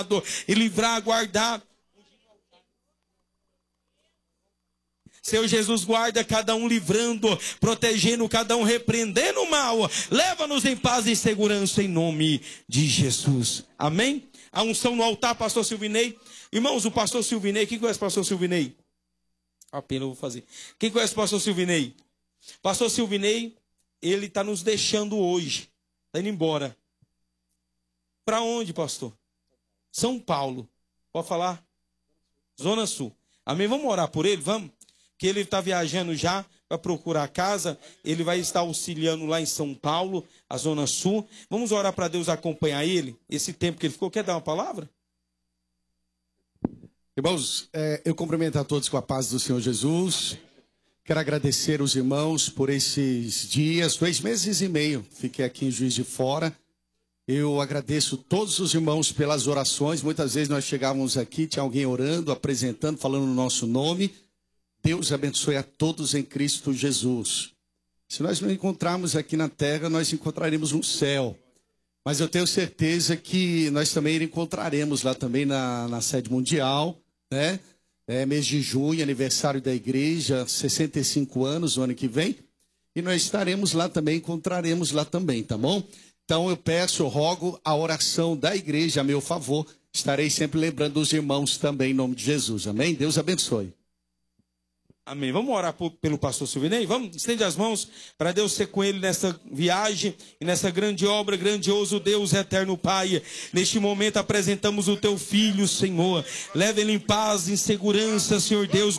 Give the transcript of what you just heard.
e livrar, guardar. Senhor Jesus, guarda cada um livrando, protegendo cada um, repreendendo o mal. Leva-nos em paz e segurança em nome de Jesus. Amém? A unção no altar, pastor Silvinei. Irmãos, o pastor Silvinei, quem conhece o pastor Silvinei? Apenas eu vou fazer. Quem conhece o pastor Silvinei? Pastor Silvinei, ele está nos deixando hoje. Está indo embora. Para onde, pastor? São Paulo. Pode falar? Zona Sul. Amém? Vamos orar por ele? Vamos? Que ele está viajando já para procurar casa. Ele vai estar auxiliando lá em São Paulo, a Zona Sul. Vamos orar para Deus acompanhar ele. Esse tempo que ele ficou. Quer dar uma palavra? Irmãos, eu cumprimento a todos com a paz do Senhor Jesus. Quero agradecer os irmãos por esses dias, 2 meses e meio. Fiquei aqui em Juiz de Fora. Eu agradeço todos os irmãos pelas orações. Muitas vezes nós chegávamos aqui, tinha alguém orando, apresentando, falando o nosso nome. Deus abençoe a todos em Cristo Jesus. Se nós não encontrarmos aqui na terra, nós encontraremos no céu. Mas eu tenho certeza que nós também encontraremos lá também na sede mundial, né? Mês de junho, aniversário da igreja, 65 anos no ano que vem. E nós estaremos lá também, encontraremos lá também, tá bom? Então eu peço, eu rogo a oração da igreja a meu favor. Estarei sempre lembrando os irmãos também em nome de Jesus, amém? Deus abençoe. Amém. Vamos orar pelo pastor Silvinei? Vamos, estende as mãos para Deus ser com ele nessa viagem e nessa grande obra, grandioso Deus eterno Pai. Neste momento apresentamos o teu filho, Senhor. Leva ele em paz, em segurança, Senhor Deus.